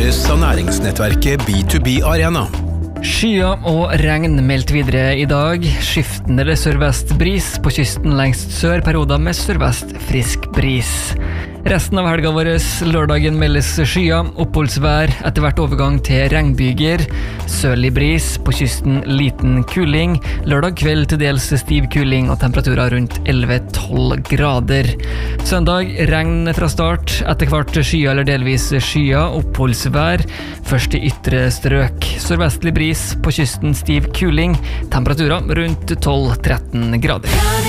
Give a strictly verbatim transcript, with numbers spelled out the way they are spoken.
presenteres av næringsnettverket B to B Arena. Skyer og regn meldt videre i dag. Skiftende eller sørvest bris på kysten lengst sør, perioder med sørvest frisk bris. Resten av helga vår, lørdagen meldes skyer, oppholdsvær, etter hvert overgang til regnbyger. Sørlig bris, på kysten liten kuling. Lørdag kveld til dels stiv kuling og temperaturer rundt elleve til tolv grader. Søndag regn fra start, etter hvert skyer eller delvis skyer, oppholdsvær. Først i ytre strøk. Sørvestlig bris, på kysten stiv kuling. Temperaturer rundt tolv til tretten grader.